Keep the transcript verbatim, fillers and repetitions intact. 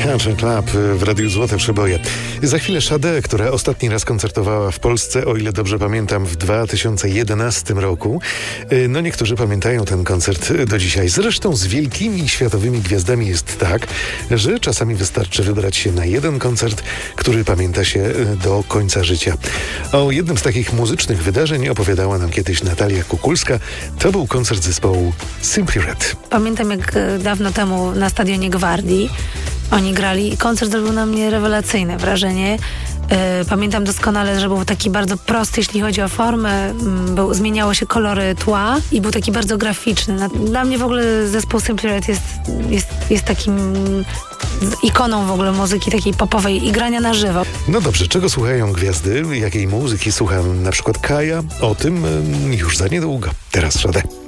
Country Club w Radiu Złote Przeboje. Za chwilę Sade, która ostatni raz koncertowała w Polsce, o ile dobrze pamiętam, w dwa tysiące jedenastym roku. No niektórzy pamiętają ten koncert do dzisiaj. Zresztą z wielkimi światowymi gwiazdami jest tak, że czasami wystarczy wybrać się na jeden koncert, który pamięta się do końca życia. O jednym z takich muzycznych wydarzeń opowiadała nam kiedyś Natalia Kukulska. To był koncert zespołu Simply Red. Pamiętam, jak dawno temu na stadionie Gwardii oni grali i koncert zrobił na mnie rewelacyjne wrażenie. Pamiętam doskonale, że był taki bardzo prosty, jeśli chodzi o formę. Był, zmieniało się kolory tła i był taki bardzo graficzny. Dla mnie w ogóle zespół Simply Red jest, jest, jest takim ikoną w ogóle muzyki takiej popowej i grania na żywo. No dobrze, czego słuchają gwiazdy? Jakiej muzyki słucha na przykład Kaja? O tym już za niedługo. Teraz Sade.